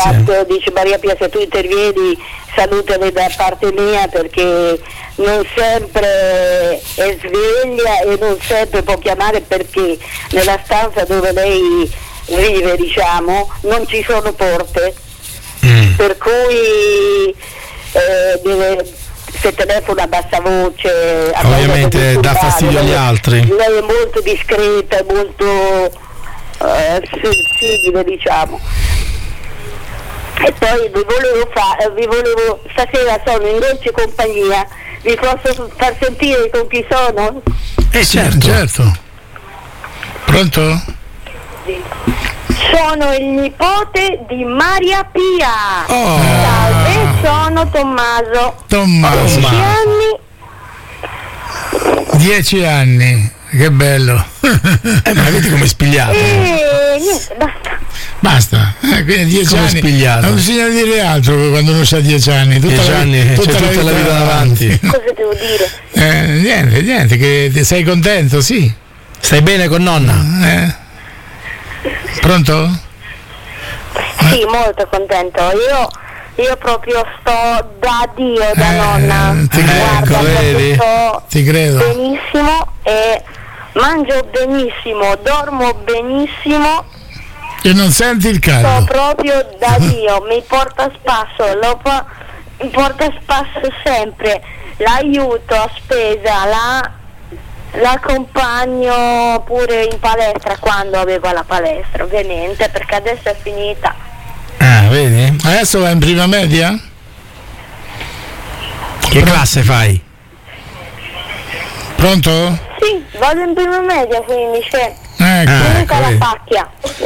Dice Maria Pia, se tu intervieni salutali da parte mia, perché non sempre è sveglia e non sempre può chiamare, perché nella stanza dove lei vive, diciamo, non ci sono porte, per cui se telefona a bassa voce ovviamente dà fastidio agli altri. Lei è molto discreta, è molto sensibile, diciamo. E poi vi volevo stasera sono in dolce compagnia, vi posso far sentire con chi sono? Certo. Pronto? Sono il nipote di Maria Pia. Salve, sono Tommaso. 10 anni, che bello. Ma vedi come è spigliato. Niente, Basta. Quindi 10 anni. Spigliato. Non bisogna dire altro quando uno ha 10 anni. Tutta la vita davanti. Cosa devo dire? Niente, che sei contento, sì. Stai bene con nonna? Pronto? Sì, molto contento. Io proprio sto da Dio, da nonna. Ti credo. Benissimo e mangio benissimo, dormo benissimo. E non senti il caldo? Sto proprio da Dio, mi porta a spasso, mi porta a spasso sempre, l'aiuto a spesa, l'accompagno pure in palestra quando avevo la palestra, ovviamente, perché adesso è finita. Vedi? Adesso vai in prima media? Che classe fai? Pronto? Sì, vado in prima media, quindi c'è la pacchia.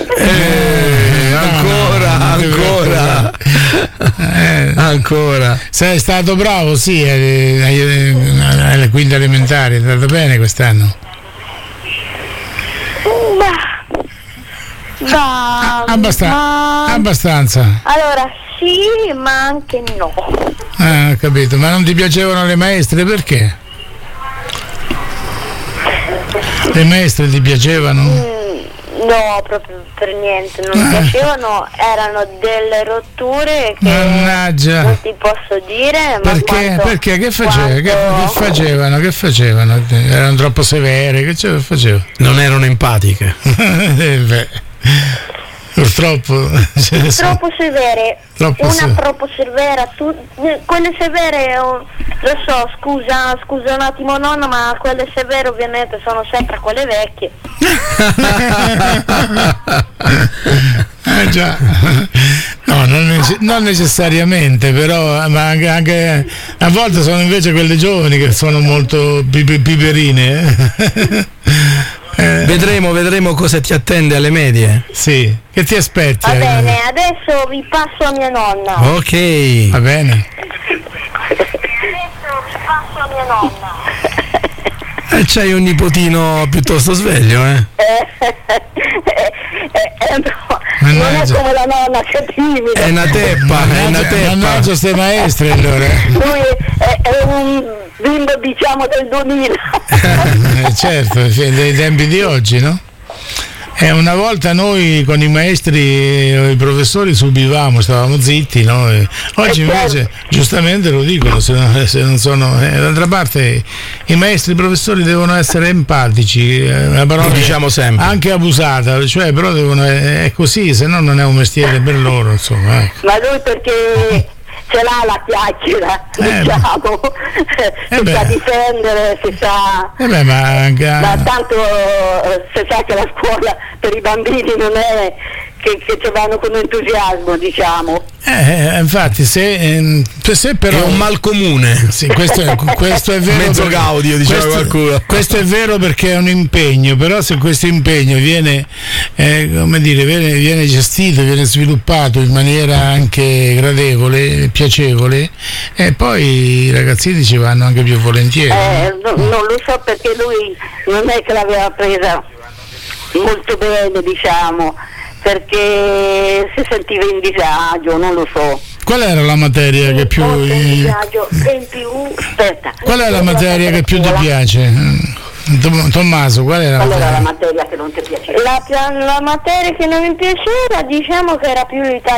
Ancora. Sei stato bravo, sì, alle quinte elementari, è andato bene quest'anno? Abbastanza. Allora sì, ma anche no. Ho capito, ma non ti piacevano le maestre, perché? Le maestre ti piacevano? No, proprio per niente, non mi piacevano, erano delle rotture che non ti posso dire. Perché? Che facevano? Che facevano? Erano troppo severe, che facevano? Non erano empatiche. Purtroppo troppo severe, troppo severa, quelle severe, lo so, scusa un attimo nonna, ma quelle severe ovviamente sono sempre quelle vecchie. Già. No, non necessariamente, però ma anche a volte sono invece quelle giovani che sono molto piperine. Vedremo cosa ti attende alle medie. Sì, che ti aspetti? Va bene, adesso vi passo a mia nonna. Ok, va bene. Adesso vi passo a mia nonna. C'hai un nipotino piuttosto sveglio, no, non è come la nonna, che è timida. È una teppa. Mannaggia queste maestre, allora. Lui è un bimbo, diciamo, del 2000. Certo, dei tempi di oggi, no? Una volta noi con i maestri e i professori subivamo, stavamo zitti, no? Oggi invece giustamente lo dicono, se non sono. D'altra parte i maestri e i professori devono essere empatici, una parola diciamo sempre, anche abusata, cioè però è così, se no non è un mestiere per loro, insomma. Ecco. Ma lui perché ce l'ha la chiacchiera, diciamo, si sa difendere, si sa, ma tanto si sa che la scuola per i bambini non è che ci vanno con entusiasmo, diciamo. Infatti se però è un mal comune. Sì, questo è vero. Mezzo Gaudio, diceva qualcuno. Questo è vero perché è un impegno, però se questo impegno viene gestito, viene sviluppato in maniera anche gradevole, piacevole, e poi i ragazzini ci vanno anche più volentieri. Non lo so, perché lui non è che l'aveva presa molto bene, diciamo, perché si sentiva in disagio, non lo so. Qual era la materia che più aspetta. Qual è la materia che più ti piace? Tommaso, qual era la materia che non ti piaceva? La materia che non mi piaceva, diciamo che era più l'Italia